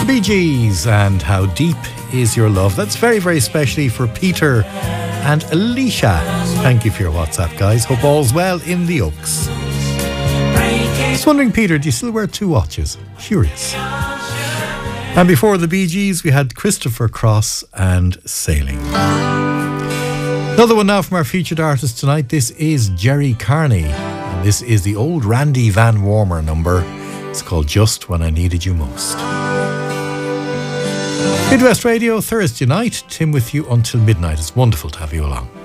Bee Gees and How Deep Is Your Love. That's very, very specially for Peter and Alicia. Thank you for your WhatsApp, guys. Hope all's well in the Oaks. Just wondering, Peter, do you still wear 2 watches? Curious. And before the Bee Gees, we had Christopher Cross and Sailing. Another one now from our featured artist tonight. This is Jerry Carney. And this is the old Randy Van Warmer number. It's called Just When I Needed You Most. Midwest Radio, Thursday night. Tim with you until midnight. It's wonderful to have you along.